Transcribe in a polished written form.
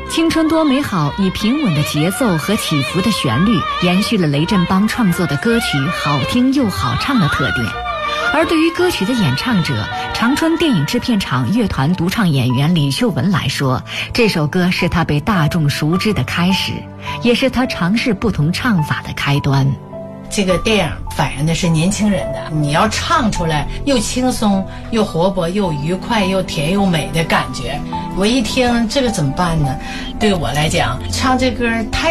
青春多美好以平稳的节奏和起伏的旋律，延续了雷振邦创作的歌曲好听又好唱的特点。而对于歌曲的演唱者，长春电影制片厂乐团独唱演员李秀文来说，这首歌是他被大众熟知的开始，也是他尝试不同唱法的开端。 这个电影反映的是年轻人的，你要唱出来又轻松又活泼又愉快又甜又美的感觉。我一听这个怎么办呢？对我来讲，唱这歌太